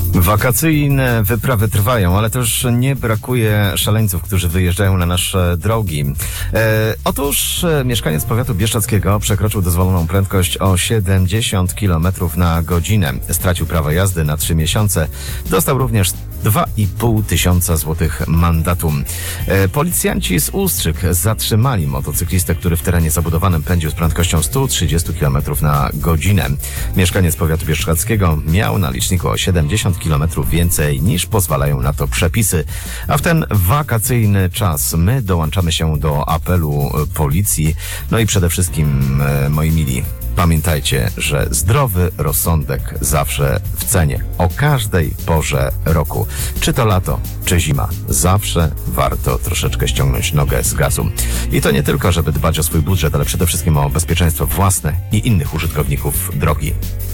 Wakacyjne wyprawy trwają, ale też nie brakuje szaleńców, którzy wyjeżdżają na nasze drogi. Otóż mieszkaniec powiatu bieszczadzkiego przekroczył dozwoloną prędkość o 70 km na godzinę. Stracił prawo jazdy na 3 miesiące. Dostał również 2,5 tysiąca złotych mandatu. Policjanci z Ustrzyk zatrzymali motocyklistę, który w terenie zabudowanym pędził z prędkością 130 km na godzinę. Mieszkaniec powiatu bieszczadzkiego miał na liczniku o 70 km więcej niż pozwalają na to przepisy. A w ten wakacyjny czas my dołączamy się do apelu policji. No i przede wszystkim, moi mili, pamiętajcie, że zdrowy rozsądek zawsze w cenie. O każdej porze roku. Czy to lato, czy zima. Zawsze warto troszeczkę ściągnąć nogę z gazu. I to nie tylko, żeby dbać o swój budżet, ale przede wszystkim o bezpieczeństwo własne i innych użytkowników drogi.